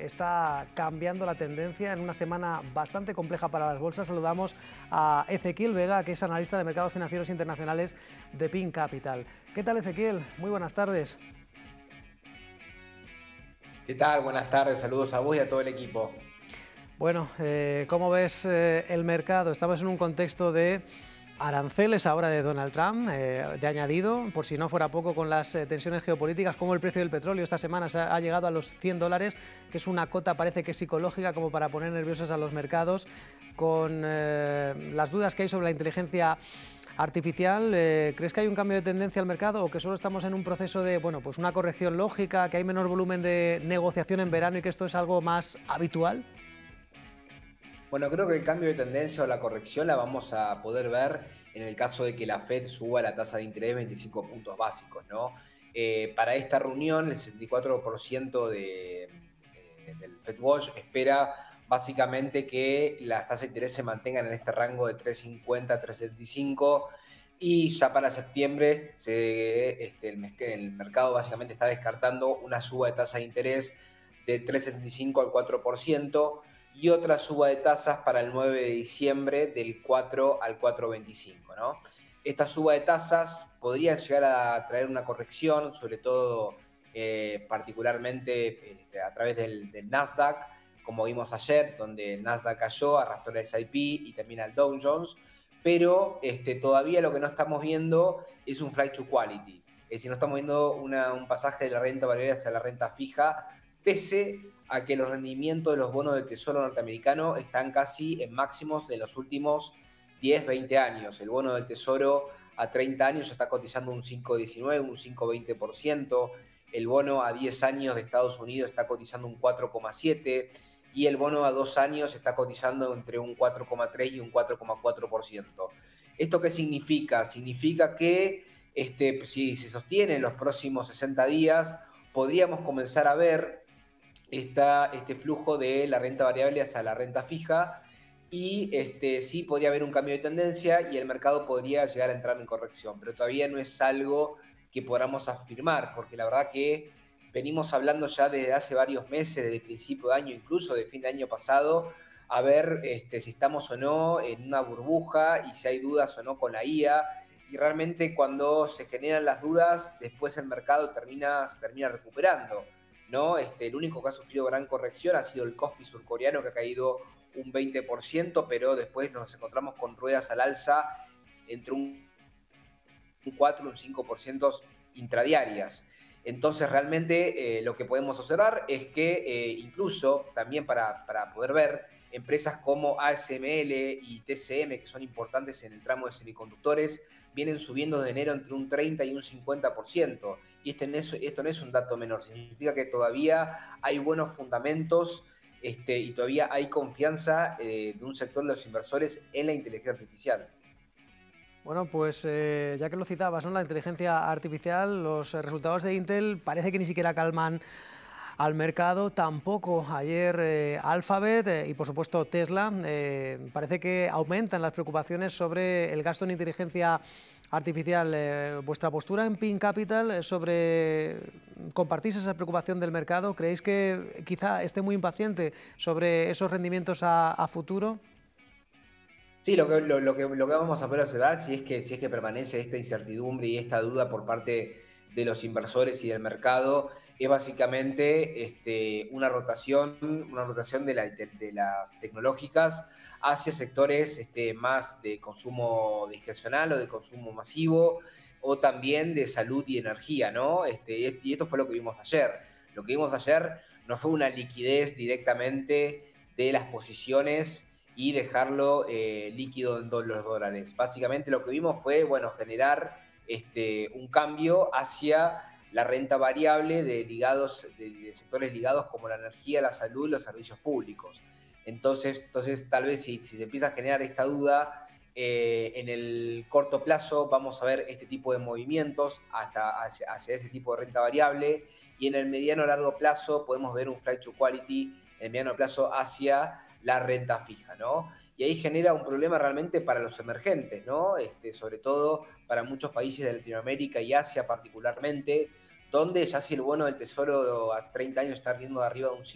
está cambiando la tendencia en una semana bastante compleja para las bolsas. Saludamos a Ezequiel Vega, que es analista de mercados financieros internacionales de Pin Capital. ¿Qué tal, Ezequiel? Muy buenas tardes. ¿Qué tal? Buenas tardes, saludos a vos y a todo el equipo. Bueno, ¿cómo ves el mercado? Estamos en un contexto de aranceles ahora de Donald Trump, de añadido, por si no fuera poco con las tensiones geopolíticas, como el precio del petróleo esta semana ha llegado a los $100, que es una cota, parece que psicológica, como para poner nerviosos a los mercados, con las dudas que hay sobre la inteligencia artificial. ¿Crees que hay un cambio de tendencia al mercado o que solo estamos en un proceso de, bueno, pues una corrección lógica, que hay menor volumen de negociación en verano y que esto es algo más habitual? Bueno, creo que el cambio de tendencia o la corrección la vamos a poder ver en el caso de que la Fed suba la tasa de interés 25 puntos básicos, ¿no? Para esta reunión, el 64% del Fed Watch espera básicamente que las tasas de interés se mantengan en este rango de 3,50 a 3,75 y ya para septiembre el mercado básicamente está descartando una suba de tasa de interés de 3,75 al 4% y otra suba de tasas para el 9 de diciembre del 4 al 4,25, ¿no? Esta suba de tasas podría llegar a traer una corrección, sobre todo particularmente a través del Nasdaq, como vimos ayer, donde el Nasdaq cayó, arrastró el S&P y también al Dow Jones, pero todavía lo que no estamos viendo es un flight to quality, es decir, no estamos viendo un pasaje de la renta variable hacia la renta fija, pese a que los rendimientos de los bonos del Tesoro norteamericano están casi en máximos de los últimos 10, 20 años. El bono del Tesoro a 30 años ya está cotizando un 5,19, un 5,20%. El bono a 10 años de Estados Unidos está cotizando un 4,7%. Y el bono a 2 años está cotizando entre un 4,3 y un 4,4%. ¿Esto qué significa? Significa que si se sostiene en los próximos 60 días, podríamos comenzar a ver este flujo de la renta variable hacia la renta fija y sí podría haber un cambio de tendencia y el mercado podría llegar a entrar en corrección, pero todavía no es algo que podamos afirmar, porque la verdad que venimos hablando ya desde hace varios meses, desde el principio de año, incluso de fin de año pasado, a ver si estamos o no en una burbuja y si hay dudas o no con la IA. Y realmente cuando se generan las dudas, después el mercado se termina recuperando, ¿no? El único que ha sufrido gran corrección ha sido el Kospi surcoreano, que ha caído un 20%, pero después nos encontramos con ruedas al alza entre un 4 y un 5% intradiarias. Entonces, realmente lo que podemos observar es que incluso también para poder ver empresas como ASML y TCM, que son importantes en el tramo de semiconductores, vienen subiendo de enero entre un 30 y un 50%. Y esto no es un dato menor, significa que todavía hay buenos fundamentos y todavía hay confianza de un sector de los inversores en la inteligencia artificial. Bueno, pues ya que lo citabas, ¿no? La inteligencia artificial, los resultados de Intel parece que ni siquiera calman al mercado, tampoco ayer Alphabet y por supuesto Tesla. Parece que aumentan las preocupaciones sobre el gasto en inteligencia artificial. ¿Vuestra postura en Pin Capital sobre compartís esa preocupación del mercado? ¿Creéis que quizá esté muy impaciente sobre esos rendimientos a futuro? Sí, lo que vamos a poder observar si es que permanece esta incertidumbre y esta duda por parte de los inversores y del mercado, es básicamente una rotación de las tecnológicas hacia sectores más de consumo discrecional o de consumo masivo, o también de salud y energía, ¿no? Y esto fue lo que vimos ayer. Lo que vimos ayer no fue una liquidez directamente de las posiciones y dejarlo líquido en los dólares. Básicamente lo que vimos fue, bueno, generar un cambio hacia la renta variable de sectores ligados como la energía, la salud y los servicios públicos. Entonces tal vez si se empieza a generar esta duda, en el corto plazo vamos a ver este tipo de movimientos hacia ese tipo de renta variable, y en el mediano o largo plazo podemos ver un flight to quality en el mediano plazo hacia la renta fija, ¿no? Y ahí genera un problema realmente para los emergentes, ¿no? Sobre todo para muchos países de Latinoamérica y Asia particularmente, donde ya si el bono del tesoro a 30 años está riendo de arriba de un